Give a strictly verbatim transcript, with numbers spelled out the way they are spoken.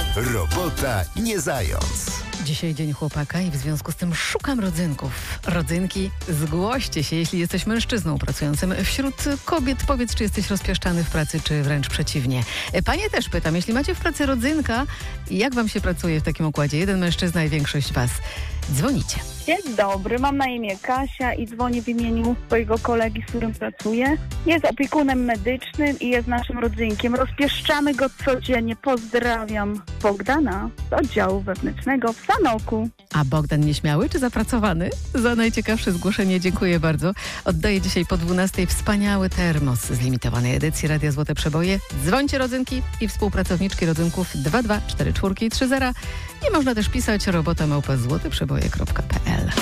Robota nie zając. Dzisiaj dzień chłopaka i w związku z tym szukam rodzynków. Rodzynki, zgłoście się, jeśli jesteś mężczyzną pracującym wśród kobiet. Powiedz, czy jesteś rozpieszczany w pracy, czy wręcz przeciwnie. Panie też pytam, jeśli macie w pracy rodzynka, jak wam się pracuje w takim układzie? Jeden mężczyzna i większość was. Dzwonicie. Dzień dobry, mam na imię Kasia i dzwonię w imieniu swojego kolegi, z którym pracuję. Jest opiekunem medycznym i jest naszym rodzynkiem. Rozpieszczamy go codziennie. Pozdrawiam Bogdana z oddziału wewnętrznego w Sanoku. A Bogdan nieśmiały czy zapracowany? Za najciekawsze zgłoszenie dziękuję bardzo. Oddaję dzisiaj po dwunastej wspaniały termos z limitowanej edycji Radia Złote Przeboje. Dzwońcie rodzynki i współpracowniczki rodzynków dwa dwa cztery cztery trzy zero. I można też pisać robota małpa złote przeboje kropka p l.